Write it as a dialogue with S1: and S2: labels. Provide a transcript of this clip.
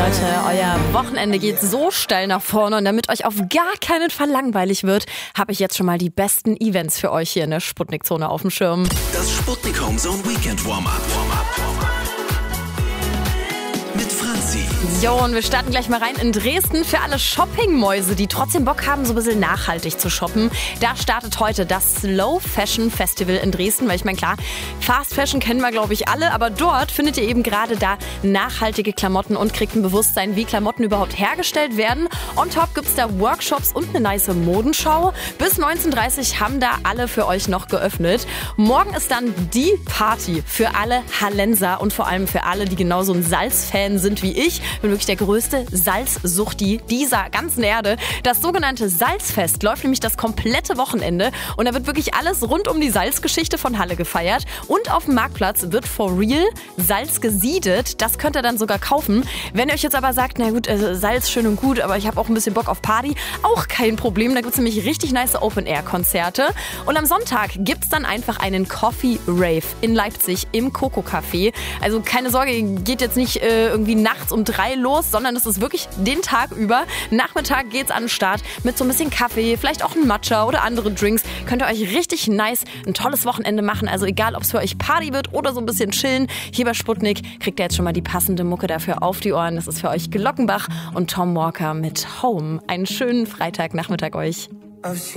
S1: Leute, euer Wochenende geht so steil nach vorne und damit euch auf gar keinen Fall langweilig wird, habe ich jetzt schon mal die besten Events für euch hier in der Sputnik-Zone auf dem Schirm.
S2: Das Sputnik Homezone Weekend Warm-Up. Mit Franzi.
S1: Jo, und wir starten gleich mal rein in Dresden für alle Shoppingmäuse, die trotzdem Bock haben, so ein bisschen nachhaltig zu shoppen. Da startet heute das Slow Fashion Festival in Dresden, weil ich meine, klar, Fast Fashion kennen wir, glaube ich, alle, aber dort findet ihr eben gerade da nachhaltige Klamotten und kriegt ein Bewusstsein, wie Klamotten überhaupt hergestellt werden. On top gibt's da Workshops und eine nice Modenschau. Bis 19:30 haben da alle für euch noch geöffnet. Morgen ist dann die Party für alle Hallenser und vor allem für alle, die genauso ein Salzfan sind wie ich. Ich bin wirklich der größte Salzsuchti dieser ganzen Erde. Das sogenannte Salzfest läuft nämlich das komplette Wochenende und da wird wirklich alles rund um die Salzgeschichte von Halle gefeiert. Und auf dem Marktplatz wird for real Salz gesiedet. Das könnt ihr dann sogar kaufen. Wenn ihr euch jetzt aber sagt, na gut, Salz schön und gut, aber ich habe auch ein bisschen Bock auf Party, auch kein Problem. Da gibt es nämlich richtig nice Open-Air-Konzerte. Und am Sonntag gibt es dann einfach einen Coffee-Rave in Leipzig im Coco Café. Also keine Sorge, geht jetzt nicht irgendwie nachts um 3 los, sondern es ist wirklich den Tag über. Nachmittag geht's an den Start mit so ein bisschen Kaffee, vielleicht auch ein Matcha oder andere Drinks. Könnt ihr euch richtig nice ein tolles Wochenende machen. Also egal, ob es für euch Party wird oder so ein bisschen chillen. Hier bei Sputnik kriegt ihr jetzt schon mal die passende Mucke dafür auf die Ohren. Das ist für euch Glockenbach und Tom Walker mit Home. Einen schönen Freitagnachmittag euch.